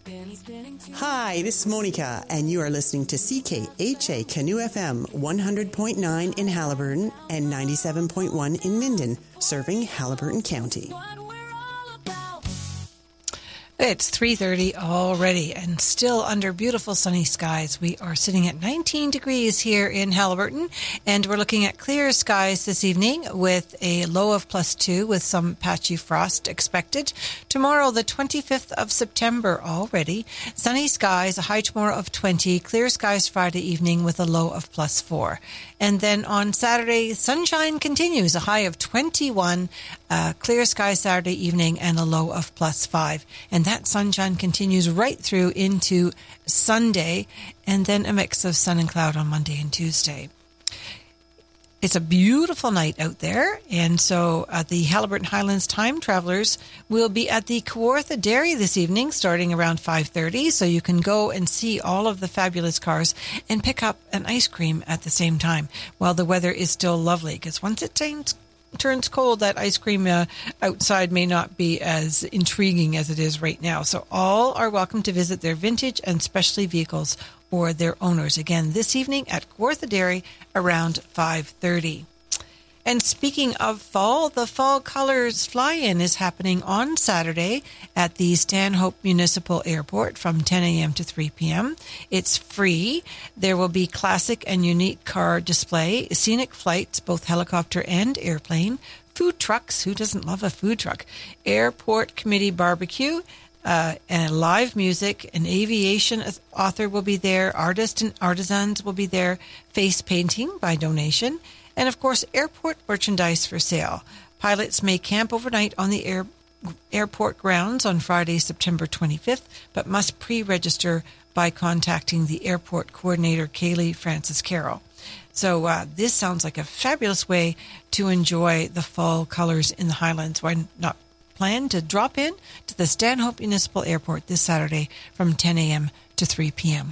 Hi, this is Monica, and you are listening to CKHA Canoe FM 100.9 in Haliburton and 97.1 in Minden, serving Haliburton County. It's 3:30 already and still under beautiful sunny skies. We are sitting at 19 degrees here in Haliburton, and we're looking at clear skies this evening with a low of +2 with some patchy frost expected. Tomorrow, the 25th of September already. Sunny skies, a high tomorrow of 20. Clear skies Friday evening with a low of +4. And then on Saturday, sunshine continues, a high of 21. Clear skies Saturday evening and a low of +5. And that sunshine continues right through into Sunday, and then a mix of sun and cloud on Monday and Tuesday. It's a beautiful night out there, and so the Haliburton Highlands Time Travelers will be at the Kawartha Dairy this evening, starting around 5:30, so you can go and see all of the fabulous cars and pick up an ice cream at the same time, while the weather is still lovely, because once it turns cold, that ice cream outside may not be as intriguing as it is right now. So all are welcome to visit their vintage and specialty vehicles or their owners. Again, this evening at Kawartha Dairy around 5:30. And speaking of fall, the Fall Colors Fly-In is happening on Saturday at the Stanhope Municipal Airport from 10 a.m. to 3 p.m. It's free. There will be classic and unique car display, scenic flights, both helicopter and airplane, food trucks, who doesn't love a food truck, airport committee barbecue, and live music. An aviation author will be there, artists and artisans will be there, face painting by donation, and, of course, airport merchandise for sale. Pilots may camp overnight on the airport grounds on Friday, September 25th, but must pre-register by contacting the airport coordinator, Kaylee Francis Carroll. So this sounds like a fabulous way to enjoy the fall colors in the Highlands. Why not plan to drop in to the Stanhope Municipal Airport this Saturday from 10 a.m. to 3 p.m.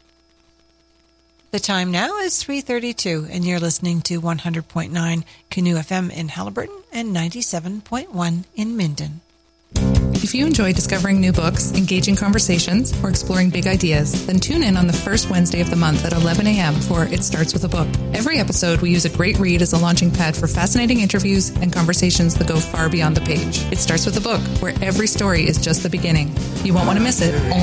The time now is 3:32, and you're listening to 100.9 Canoe FM in Haliburton and 97.1 in Minden. If you enjoy discovering new books, engaging conversations, or exploring big ideas, then tune in on the first Wednesday of the month at 11 a.m. for It Starts With a Book. Every episode, we use a great read as a launching pad for fascinating interviews and conversations that go far beyond the page. It Starts With a Book, where every story is just the beginning. You won't want to miss it.